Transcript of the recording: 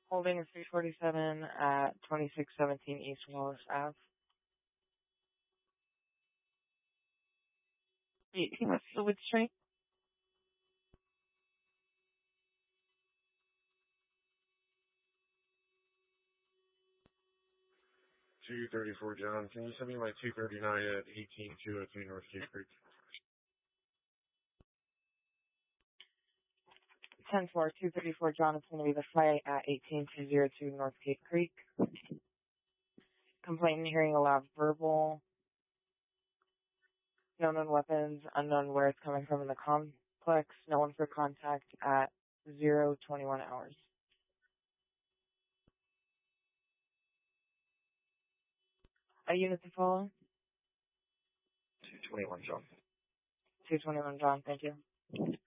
Holding is 347 at 2617 East Wallace Ave. What's the width street? 234 John. Can you send me my 239 at 18202 North Cape Creek? 10-4, 234 John. It's going to be the flight at 18202 North Cape Creek. Complainant hearing allowed verbal. No known weapons, unknown where it's coming from in the complex. No one for contact at 021 hours. A unit to follow? 221 John. 221 John, thank you.